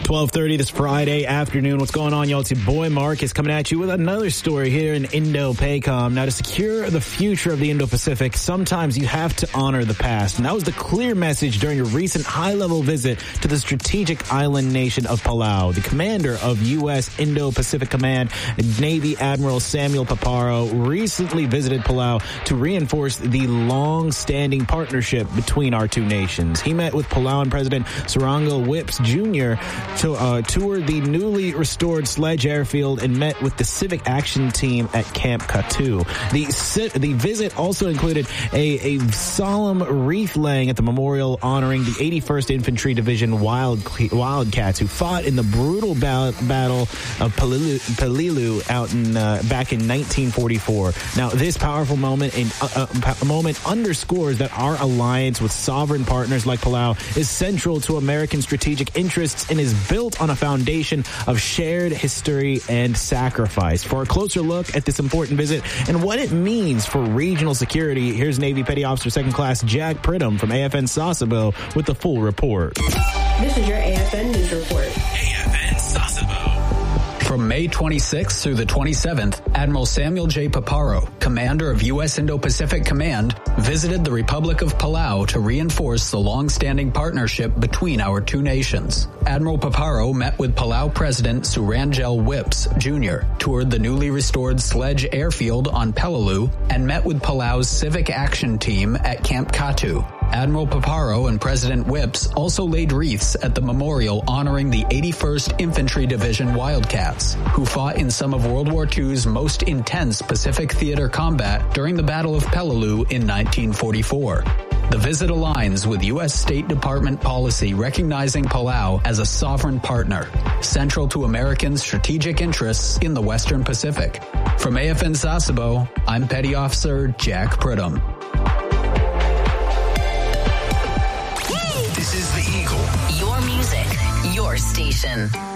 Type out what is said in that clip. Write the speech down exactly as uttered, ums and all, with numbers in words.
twelve thirty this Friday afternoon. What's going on, y'all? It's your boy Marcus coming at you with another story here in Indo-PACOM. Now, to secure the future of the Indo-Pacific, sometimes you have to honor the past. And that was the clear message during a recent high-level visit to the strategic island nation of Palau. The commander of U S Indo-Pacific Command, Navy Admiral Samuel Paparo, recently visited Palau to reinforce the long-standing partnership between our two nations. He met with Palauan President Surango Whips Junior to uh, tour the newly restored Sledge Airfield and met with the Civic Action Team at Camp Katu. The the visit also included a, a solemn wreath laying at the memorial honoring the eighty-first Infantry Division Wild, Wildcats who fought in the brutal ba- battle of Palilu, Palilu out in uh, back in nineteen forty-four. Now, this powerful moment in uh, uh, moment underscores that our alliance with sovereign partners like Palau is central to American strategic interests and is built on a foundation of shared history and sacrifice. For a closer look at this important visit and what it means for regional security, here's Navy Petty Officer Second Class Jack Pridham from A F N Sasebo with the full report. This is your A F N News Report. A F N Sasebo. From May twenty-sixth through the twenty-seventh, Admiral Samuel J. Paparo, commander of U S Indo-Pacific Command, visited the Republic of Palau to reinforce the long-standing partnership between our two nations. Admiral Paparo met with Palau President Surangel Whips Junior, toured the newly restored Sledge Airfield on Peleliu, and met with Palau's Civic Action Team at Camp Katu. Admiral Paparo and President Whips also laid wreaths at the memorial honoring the eighty-first Infantry Division Wildcats, who fought in some of World War Two's most intense Pacific theater combat during the Battle of Peleliu in nineteen forty-four. The visit aligns with U S State Department policy recognizing Palau as a sovereign partner, central to American strategic interests in the Western Pacific. From A F N Sasebo, I'm Petty Officer Jack Pridham. This is the Eagle. Your music, your station.